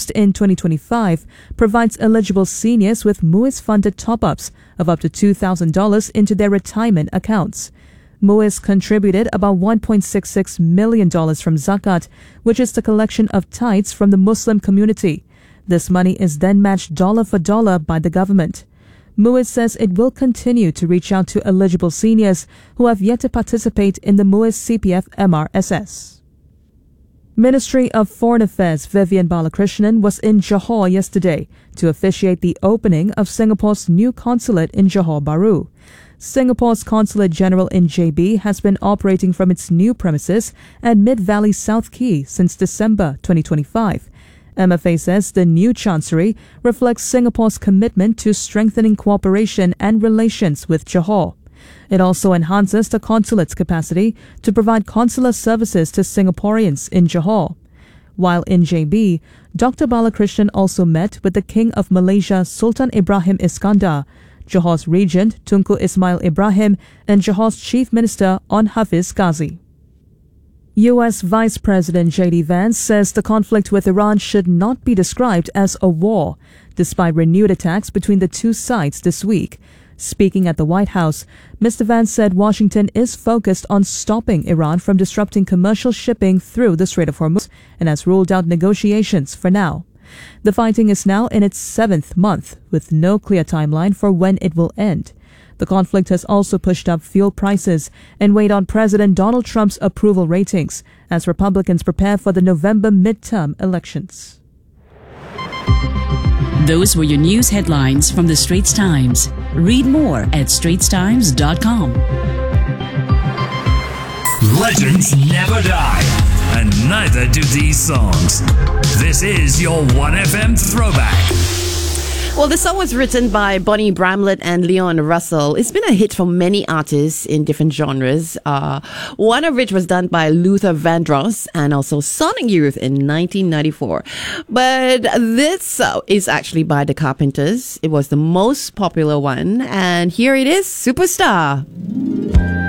introduced in 2025, provides eligible seniors with MUIS-funded top-ups of up to $2,000 into their retirement accounts. MUIS contributed about $1.66 million from Zakat, which is the collection of tithes from the Muslim community. This money is then matched dollar for dollar by the government. MUIS says it will continue to reach out to eligible seniors who have yet to participate in the MUIS CPF MRSS. Ministry of Foreign Affairs Vivian Balakrishnan was in Johor yesterday to officiate the opening of Singapore's new consulate in Johor Bahru. Singapore's Consulate General in JB has been operating from its new premises at Mid-Valley South Quay since December 2025. MFA says the new chancery reflects Singapore's commitment to strengthening cooperation and relations with Johor. It also enhances the consulate's capacity to provide consular services to Singaporeans in Johor. While in JB, Dr. Balakrishnan also met with the King of Malaysia Sultan Ibrahim Iskandar, Johor's Regent Tunku Ismail Ibrahim, and Johor's Chief Minister On Hafiz Ghazi. U.S. Vice President J.D. Vance says the conflict with Iran should not be described as a war, despite renewed attacks between the two sides this week. Speaking at the White House, Mr. Vance said Washington is focused on stopping Iran from disrupting commercial shipping through the Strait of Hormuz and has ruled out negotiations for now. The fighting is now in its 7th month, with no clear timeline for when it will end. The conflict has also pushed up fuel prices and weighed on President Donald Trump's approval ratings as Republicans prepare for the November midterm elections. Those were your news headlines from the Straits Times. Read more at straitstimes.com. Legends never die, and neither do these songs. This is your 1FM throwback. Well, the song was written by Bonnie Bramlett and Leon Russell. It's been a hit for many artists in different genres, one of which was done by Luther Vandross and also Sonic Youth in 1994. But this is actually by The Carpenters. It was the most popular one, and here it is, Superstar.